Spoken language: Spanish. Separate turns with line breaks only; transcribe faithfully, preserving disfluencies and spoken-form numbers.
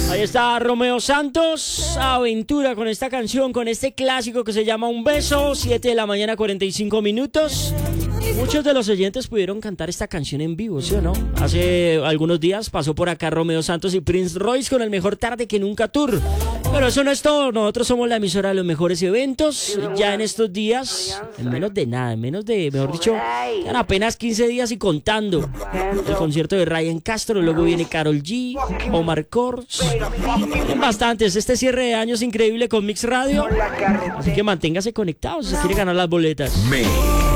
Ahí está Romeo Santos, aventura con esta canción, con este clásico que se llama Un Beso, siete de la mañana, cuarenta y cinco minutos. Muchos de los oyentes pudieron cantar esta canción en vivo, ¿sí o no? Hace algunos días pasó por acá Romeo Santos y Prince Royce con el Mejor Tarde que Nunca Tour. Pero eso no es todo, nosotros somos la emisora de los mejores eventos. Ya en estos días, en menos de nada, en menos de, mejor dicho, quedan apenas quince días y contando. El concierto de Ryan Castro, luego viene Karol G, Omar Kors. Tienen bastantes, este cierre de año es increíble con Mix Radio. Así que manténgase conectados si quiere ganar las boletas.
Me.